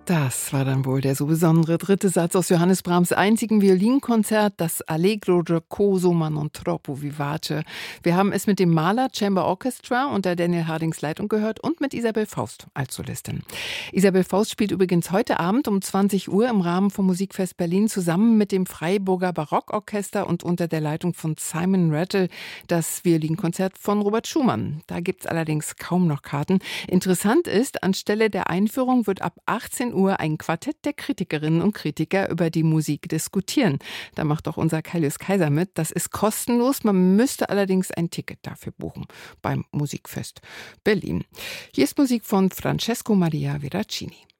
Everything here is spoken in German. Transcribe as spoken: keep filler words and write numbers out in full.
Das war dann wohl der so besondere dritte Satz aus Johannes Brahms' einzigem Violinkonzert, das Allegro giocoso ma non troppo vivace. Wir haben es mit dem Mahler Chamber Orchestra unter Daniel Hardings Leitung gehört und mit Isabel Faust als Solistin. Isabel Faust spielt übrigens heute Abend um zwanzig Uhr im Rahmen vom Musikfest Berlin zusammen mit dem Freiburger Barockorchester und unter der Leitung von Simon Rattle das Violinkonzert von Robert Schumann. Da gibt's allerdings kaum noch Karten. Interessant ist, anstelle der Einführung wird ab achtzehn Uhr ein Quartett der Kritikerinnen und Kritiker über die Musik diskutieren. Da macht auch unser Kaius Kaiser mit. Das ist kostenlos, man müsste allerdings ein Ticket dafür buchen beim Musikfest Berlin. Hier ist Musik von Francesco Maria Veracini.